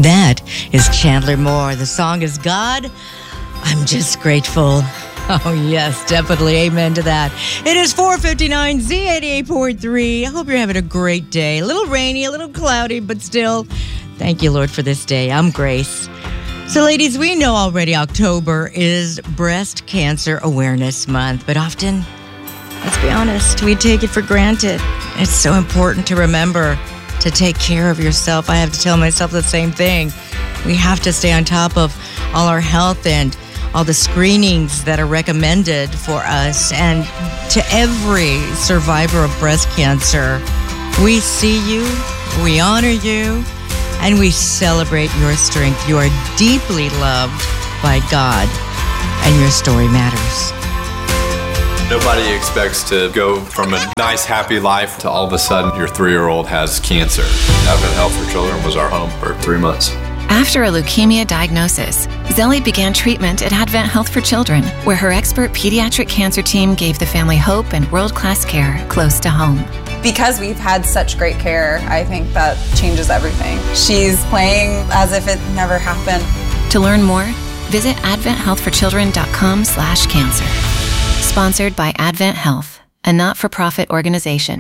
That is Chandler Moore. The song is God, I'm Just Grateful. Oh, yes, definitely. Amen to that. It is 4:59, Z88.3. I hope you're having a great day. A little rainy, a little cloudy, but still, thank you, Lord, for this day. I'm Grace. So, ladies, we know already October is Breast Cancer Awareness Month, but often, let's be honest, we take it for granted. It's so important to remember to take care of yourself. I have to tell myself the same thing. We have to stay on top of all our health and all the screenings that are recommended for us. And to every survivor of breast cancer, we see you, we honor you, and we celebrate your strength. You are deeply loved by God, and your story matters. Nobody expects to go from a nice, happy life to all of a sudden your 3-year-old has cancer. Advent Health for Children was our home for 3 months. After a leukemia diagnosis, Zelly began treatment at Advent Health for Children, where her expert pediatric cancer team gave the family hope and world-class care close to home. Because we've had such great care, I think that changes everything. She's playing as if it never happened. To learn more, visit adventhealthforchildren.com/cancer. Sponsored by Advent Health, a not-for-profit organization.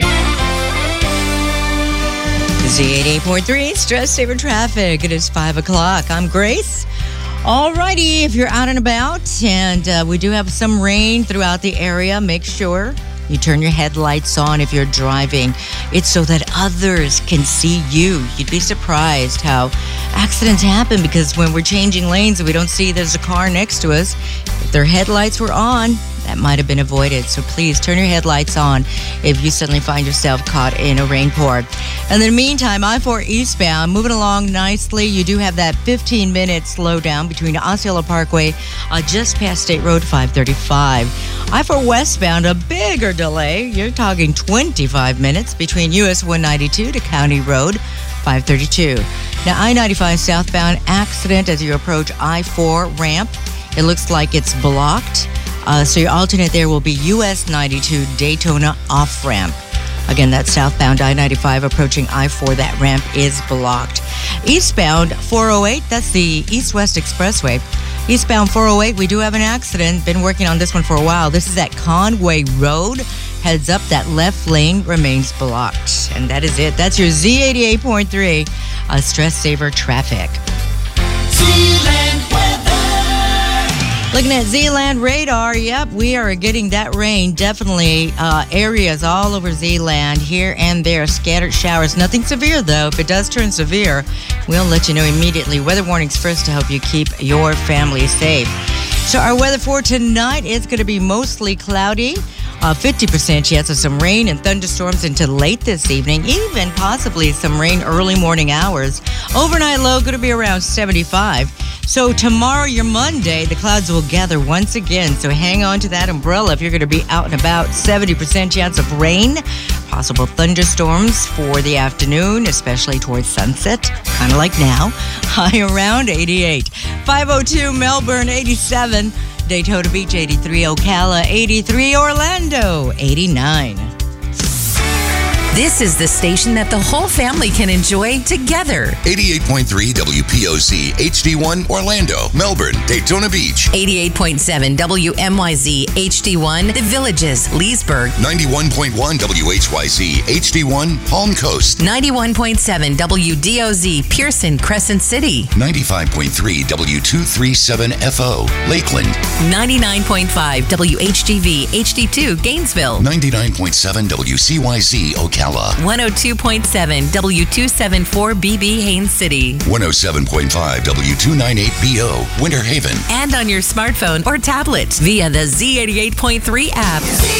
Z88.3, Stress Saver Traffic. It is 5 o'clock. I'm Grace. Alrighty, if you're out and about, and we do have some rain throughout the area, make sure you turn your headlights on if you're driving. It's so that others can see you. You'd be surprised how accidents happen because when we're changing lanes and we don't see there's a car next to us, if their headlights were on, that might have been avoided. So please turn your headlights on if you suddenly find yourself caught in a rainpour. And in the meantime, I-4 eastbound, moving along nicely. You do have that 15-minute slowdown between Osceola Parkway just past State Road 535. I-4 westbound, a bigger delay. You're talking 25 minutes between US 192 to County Road 532. Now, I-95 southbound accident as you approach I-4 ramp. It looks like it's blocked. So your alternate there will be US 92 Daytona off-ramp. Again, that's southbound I-95 approaching I-4. That ramp is blocked. Eastbound 408, that's the East-West Expressway. Eastbound 408, we do have an accident. Been working on this one for a while. This is at Conway Road. Heads up, that left lane remains blocked. And that is it. That's your Z88.3 Stress Saver Traffic. Zealand weather. Looking at Zealand radar, yep, we are getting that rain. Definitely areas all over Zealand, here and there, scattered showers. Nothing severe, though. If it does turn severe, we'll let you know immediately. Weather warnings first to help you keep your family safe. So our weather for tonight is going to be mostly cloudy. 50% chance of some rain and thunderstorms until late this evening, even possibly some rain early morning hours. Overnight low going to be around 75. So tomorrow, your Monday, the clouds will gather once again. So hang on to that umbrella if you're going to be out and about. 70% chance of rain. Possible thunderstorms for the afternoon, especially towards sunset, kind of like now. High around 88. 502 Melbourne, 87. Daytona Beach, 83. Ocala, 83. Orlando, 89. This is the station that the whole family can enjoy together. 88.3 WPOC HD1 Orlando, Melbourne, Daytona Beach. 88.7 WMYZ HD1 The Villages, Leesburg. 91.1 WHYZ HD1 Palm Coast. 91.7 WDOZ Pearson, Crescent City. 95.3 W237FO Lakeland. 99.5 WHGV HD2 Gainesville. 99.7 WCYZ Ocala. 102.7 W274BB Haines City. 107.5 W298BO Winter Haven. And on your smartphone or tablet via the Z88.3 app.